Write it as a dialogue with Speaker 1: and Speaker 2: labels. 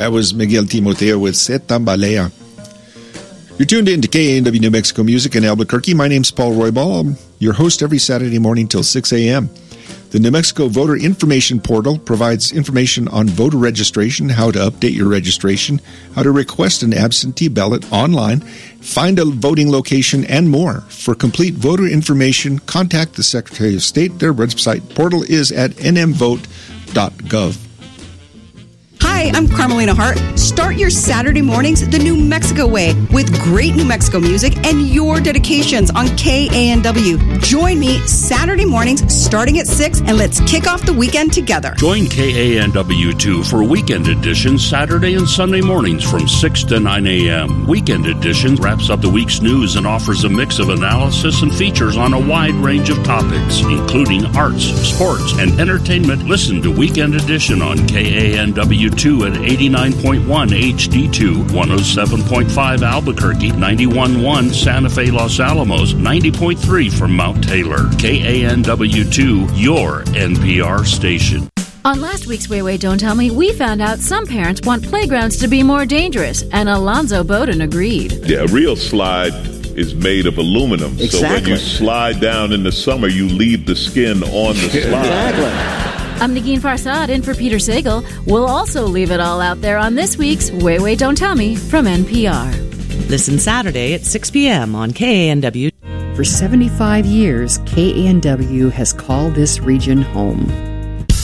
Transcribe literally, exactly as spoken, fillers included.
Speaker 1: That was Miguel Timoteo with Se Tambalea. You're tuned in to K A N W New Mexico Music in Albuquerque. My name's Paul Roybal. I'm your host every Saturday morning till six a.m. The New Mexico Voter Information Portal provides information on voter registration, how to update your registration, how to request an absentee ballot online, find a voting location, and more. For complete voter information, contact the Secretary of State. Their website portal is at n m vote dot gov.
Speaker 2: Hi, I'm Carmelina Hart. Start your Saturday mornings the New Mexico way with great New Mexico music and your dedications on K A N W. Join me Saturday mornings starting at six and let's kick off the weekend together.
Speaker 3: Join K A N W two for weekend editions Saturday and Sunday mornings from six to nine a.m. Weekend edition wraps up the week's news and offers a mix of analysis and features on a wide range of topics, including arts, sports, and entertainment. Listen to Weekend Edition on K A N W two at eighty-nine point one H D two, one oh seven point five Albuquerque, ninety-one point one Santa Fe Los Alamos, ninety point three from Mount Taylor. K A N W two, your N P R station.
Speaker 4: On last week's Way Way Don't Tell Me, we found out some parents want playgrounds to be more dangerous, and Alonzo Bowden agreed.
Speaker 5: Yeah, a real slide is made of aluminum.
Speaker 6: Exactly.
Speaker 5: So when you slide down in the summer, you leave the skin on the slide.
Speaker 6: Exactly.
Speaker 4: I'm Negin Farsad in for Peter Sagal. We'll also leave it all out there on this week's Way Way Don't Tell Me from N P R.
Speaker 7: Listen Saturday at six p.m. on K A N W.
Speaker 8: For seventy-five years, K A N W has called this region home.